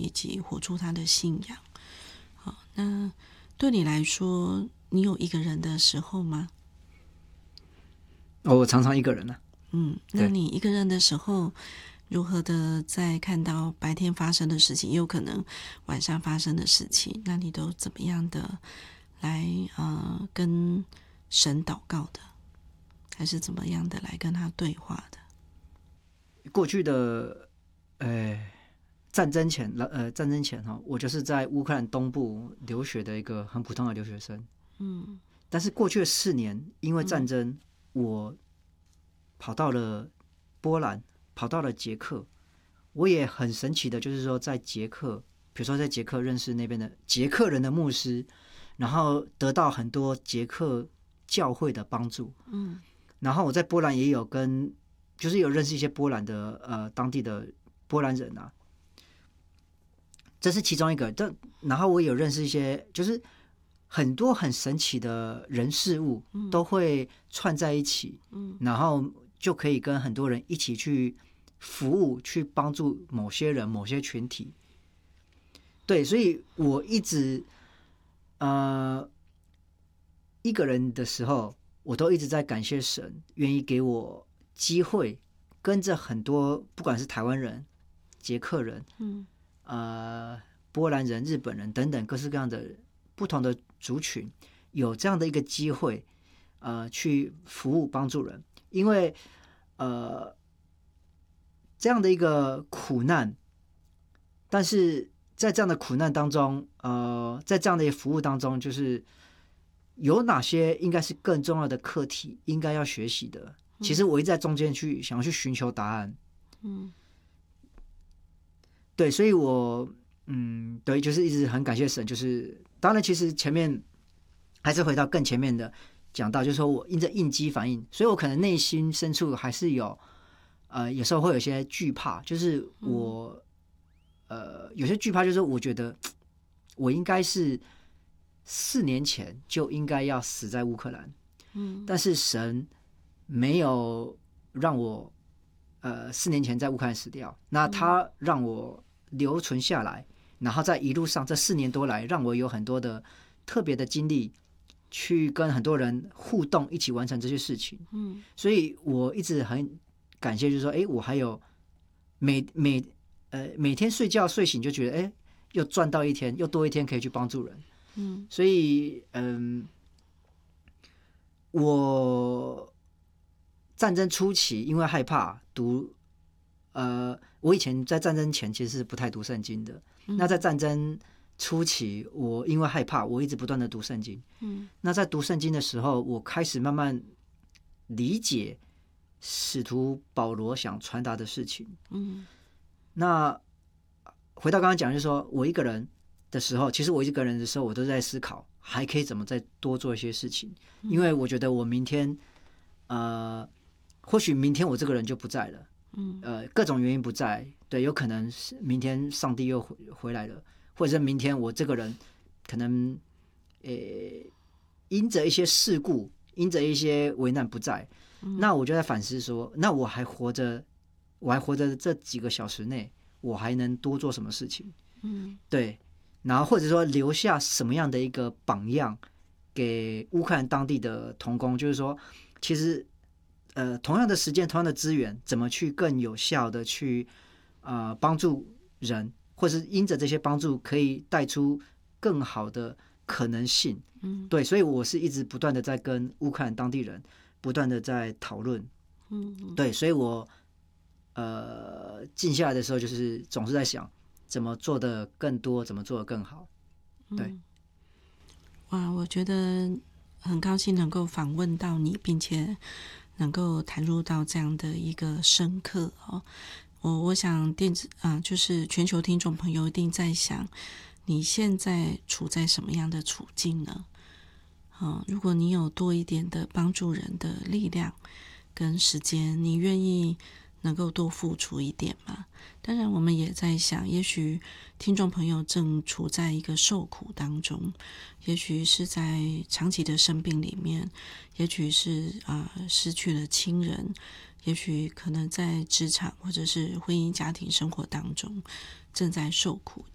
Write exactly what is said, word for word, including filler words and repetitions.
以及活出他的信仰。好，那对你来说，你有一个人的时候吗？ 哦，我常常一个人啊。 嗯，那你一个人的时候，如何的在看到白天发生的事情，也有可能晚上发生的事情，那你都怎么样的来呃跟神祷告的，还是怎么样的来跟他对话的？ 过去的呃战争前呃战争前哈，我就是在乌克兰东部留学的一个很普通的留学生。 嗯， 但是过去的四年，因为战争，嗯、我跑到了波兰，跑到了捷克。我也很神奇的，就是说在捷克，比如说在捷克认识那边的捷克人的牧师，然后得到很多捷克教会的帮助。 嗯，然后我在波兰也有跟，就是有认识一些波兰的呃当地的波兰人啊，这是其中一个。但然后我也有认识一些，就是很多很神奇的人事物都会串在一起，嗯，然后就可以跟很多人一起去服务，去帮助某些人、某些群体。对，所以我一直呃一个人的时候，我都一直在感谢神，愿意给我机会，跟着很多不管是台湾人、捷克人，嗯，呃，波兰人、日本人等等各式各样的不同的族群，有这样的一个机会，呃，去服务帮助人，因为呃这样的一个苦难，但是在这样的苦难当中，呃，在这样的一个服务当中，就是有哪些应该是更重要的课题，应该要学习的。其实我一直在中间去想要去寻求答案。嗯，对，所以我嗯，对，就是一直很感谢神。就是当然，其实前面还是回到更前面的讲到，就是说我因着应激反应，所以我可能内心深处还是有呃，有时候会有一些惧怕，就是我。呃，有些惧怕就是我觉得我应该是四年前就应该要死在乌克兰，嗯，但是神没有让我呃四年前在乌克兰死掉，那他让我留存下来，然后在一路上这四年多来，让我有很多的特别的经历，去跟很多人互动，一起完成这些事情，嗯，所以我一直很感谢，就是说，哎，我还有每每。呃，每天睡觉睡醒就觉得，哎，又赚到一天，又多一天可以去帮助人。嗯，所以，嗯，我战争初期因为害怕读，呃，我以前在战争前其实是不太读圣经的。嗯、那在战争初期，我因为害怕，我一直不断的读圣经。嗯，那在读圣经的时候，我开始慢慢理解使徒保罗想传达的事情。嗯。那回到刚刚讲，就是说我一个人的时候，其实我一个人的时候，我都在思考还可以怎么再多做一些事情，因为我觉得我明天，呃，或许明天我这个人就不在了，嗯，呃，各种原因不在，对，有可能是明天上帝又回回来了，或者是明天我这个人可能，呃，因着一些事故，因着一些危难不在，嗯、那我就在反思说，那我还活着。我还活着这几个小时内，我还能多做什么事情？嗯，对，然后或者说留下什么样的一个榜样给乌克兰当地的同工，就是说，其实呃，同样的时间、同样的资源，怎么去更有效的去呃帮助人，或是因着这些帮助可以带出更好的可能性？嗯，对，所以我是一直不断的在跟乌克兰当地人不断的在讨论。嗯，对，所以我。呃，静下来的时候，就是总是在想怎么做的更多，怎么做的更好。对，嗯、 哇，我觉得很高兴能够访问到你，并且能够谈入到这样的一个深刻哦。我我想电子啊、呃，就是全球听众朋友一定在想，你现在处在什么样的处境呢？啊、呃，如果你有多一点的帮助人的力量跟时间，你愿意能够多付出一点嘛？当然我们也在想，也许听众朋友正处在一个受苦当中，也许是在长期的生病里面，也许是啊、呃、失去了亲人，也许可能在职场或者是婚姻家庭生活当中正在受苦，